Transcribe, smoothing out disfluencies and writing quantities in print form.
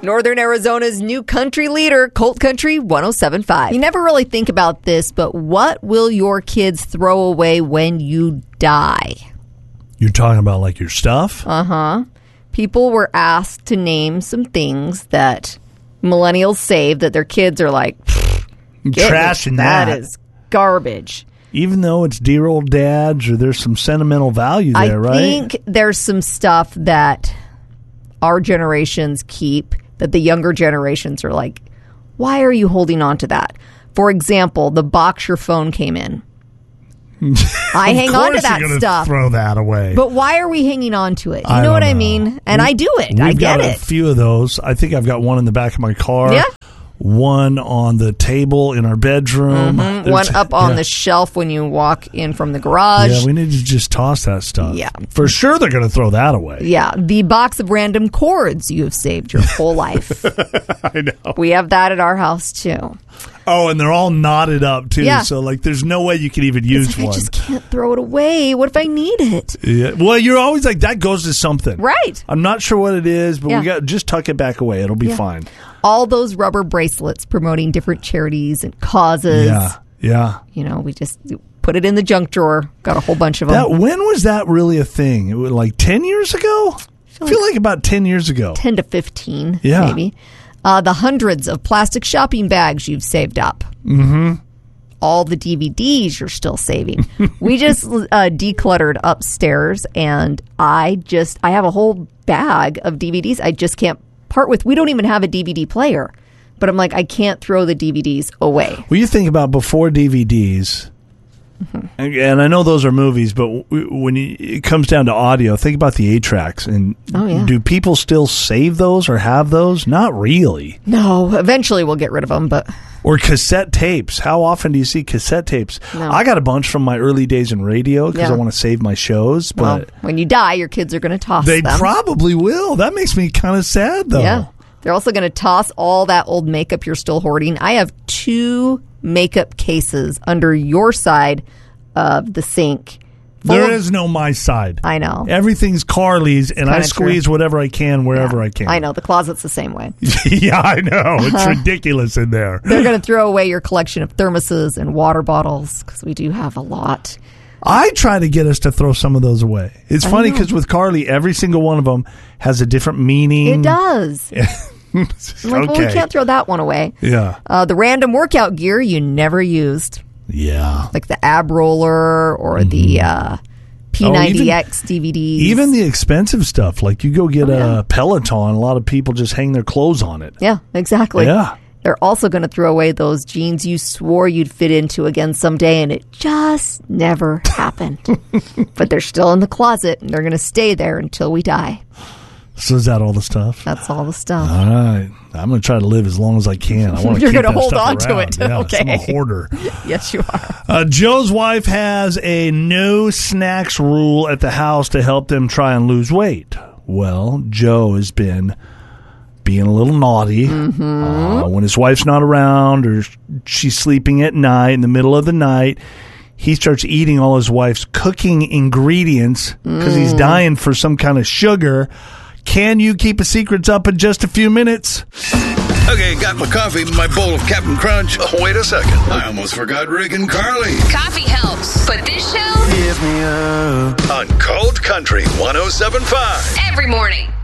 Northern Arizona's new country leader, Colt Country 107.5. You never really think about this, but what will your kids throw away when you die? You're talking about like your stuff? Uh-huh. People were asked to name some things that millennials save that their kids are like, trashing that is garbage. Even though it's dear old dads or there's some sentimental value there, right? I think there's some stuff that our generations keep that the younger generations are like, why are you holding on to that? For example, the box your phone came in. I hang on to that stuff. Throw that away. But why are we hanging on to it? You know what I mean? And I do it. I get it. We've got a few of those. I think I've got one in the back of my car. Yeah. One on the table in our bedroom. Mm-hmm. One up on the shelf when you walk in from the garage. Yeah, we need to just toss that stuff. Yeah. For sure they're going to throw that away. Yeah. The box of random cords you have saved your whole life. I know. We have that at our house, too. Oh, and they're all knotted up, too. Yeah. So, like, there's no way you can even use one. I just can't throw it away. What if I need it? Yeah. Well, you're always like, that goes to something. Right. I'm not sure what it is, but we got just tuck it back away. It'll be fine. All those rubber bracelets promoting different charities and causes. Yeah. You know, we just put it in the junk drawer. Got a whole bunch of them. When was that really a thing? It was like 10 years ago? I feel like about 10 years ago. 10 to 15, maybe. The hundreds of plastic shopping bags you've saved up. Mm-hmm. All the DVDs you're still saving. We just decluttered upstairs, and I have a whole bag of DVDs I just can't part with. We don't even have a DVD player. But I'm like, I can't throw the DVDs away. Well, you think about before DVDs, and I know those are movies, but when it comes down to audio, think about the 8-tracks. And do people still save those or have those? Not really. No, eventually we'll get rid of them, but... Or cassette tapes. How often do you see cassette tapes? No. I got a bunch from my early days in radio because I want to save my shows. But when you die, your kids are going to toss them. They probably will. That makes me kind of sad, though. Yeah. They're also going to toss all that old makeup you're still hoarding. I have 2 makeup cases under your side of the sink. There is no my side. I know. Everything's Carly's, and I squeeze whatever I can wherever I can. I know. The closet's the same way. Yeah, I know. It's ridiculous in there. They're going to throw away your collection of thermoses and water bottles because we do have a lot. I try to get us to throw some of those away. It's funny because with Carly, every single one of them has a different meaning. It does. I'm like, well, we can't throw that one away. Yeah. The random workout gear you never used. Yeah. Like the ab roller or the P90X DVDs. Even the expensive stuff. Like you go get a Peloton, a lot of people just hang their clothes on it. Yeah, exactly. Yeah. They're also going to throw away those jeans you swore you'd fit into again someday, and it just never happened. But they're still in the closet, and they're going to stay there until we die. So is that all the stuff? That's all the stuff. All right. I'm going to try to live as long as I can. I want to You're keep going to hold stuff on around. to it. Yeah, okay. I'm a hoarder. Yes, you are. Joe's wife has a no snacks rule at the house to help them try and lose weight. Well, Joe has been being a little naughty when his wife's not around or she's sleeping at night in the middle of the night. He starts eating all his wife's cooking ingredients because he's dying for some kind of sugar. Can you keep a secrets up in just a few minutes? Okay, got my coffee, my bowl of Captain Crunch. Oh, wait a second. I almost forgot Rick and Carly. Coffee helps, but this show... On Cold Country 107.5. Every morning.